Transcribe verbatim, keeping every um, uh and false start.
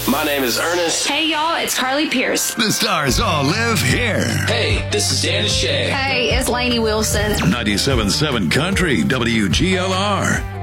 My name is Ernest. Hey, y'all, it's Carly Pierce. The stars all live here. Hey, this is Dan Shay. Hey, it's Lainey Wilson. ninety-seven point seven Country, W G L R.